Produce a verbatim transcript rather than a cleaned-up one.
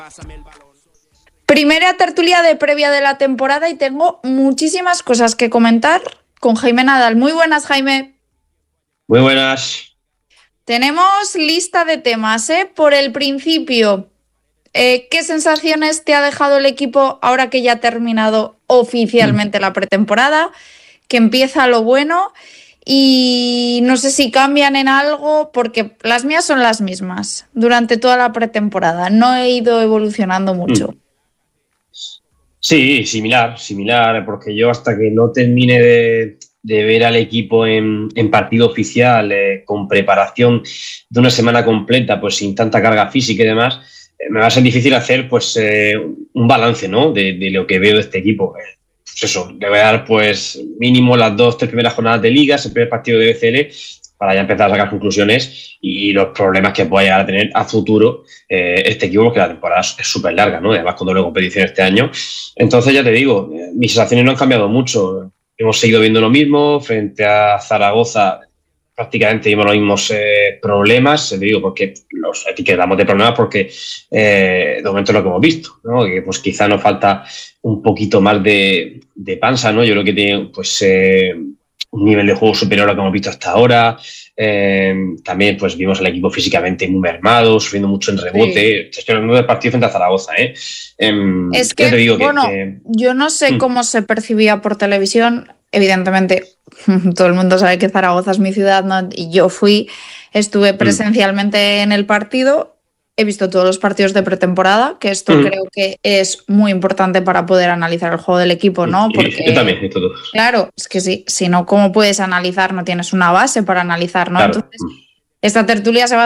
Primera tertulia de previa de la temporada y tengo muchísimas cosas que comentar con Jaime Nadal. Muy buenas, Jaime. Muy buenas. Tenemos lista de temas, ¿eh? Por el principio, eh, ¿qué sensaciones te ha dejado el equipo ahora que ya ha terminado oficialmente la pretemporada? Que empieza lo bueno y no sé si cambian en algo, porque las mías son las mismas durante toda la pretemporada. No he ido evolucionando mucho. Sí, similar, similar, porque yo hasta que no termine de, de ver al equipo en, en partido oficial, eh, con preparación de una semana completa, pues sin tanta carga física y demás, eh, me va a ser difícil hacer pues eh, un balance, ¿no? de, de lo que veo de este equipo. Eh, pues eso, le voy a dar pues mínimo las dos, tres primeras jornadas de ligas, el primer partido de B C L, para ya empezar a sacar conclusiones y los problemas que pueda llegar a tener a futuro eh, este equipo, porque la temporada es súper larga, ¿no? Además, con doble competición este año. Entonces, ya te digo, eh, mis sensaciones no han cambiado mucho. Hemos seguido viendo lo mismo. Frente a Zaragoza, prácticamente vimos los mismos eh, problemas. Te digo, porque los etiquetamos de problemas porque eh, de momento es lo que hemos visto, ¿no? Que pues quizá nos falta un poquito más de, de panza, ¿no? Yo creo que tiene, pues... Eh, un nivel de juego superior a lo que hemos visto hasta ahora. Eh, también pues vimos al equipo físicamente muy mermado, sufriendo mucho en rebote. Sí. Estoy hablando del partido frente a Zaragoza. ¿eh? Eh, es que, te digo bueno, que, que... yo no sé mm. cómo se percibía por televisión. Evidentemente, todo el mundo sabe que Zaragoza es mi ciudad, ¿no? Y yo fui, estuve presencialmente mm. en el partido. He visto todos los partidos de pretemporada, que esto uh-huh. creo que es muy importante para poder analizar el juego del equipo, ¿no? Porque, yo también, esto todo. Claro, es que sí, si no, ¿cómo puedes analizar? No tienes una base para analizar, ¿no? Claro. Entonces, esta tertulia se va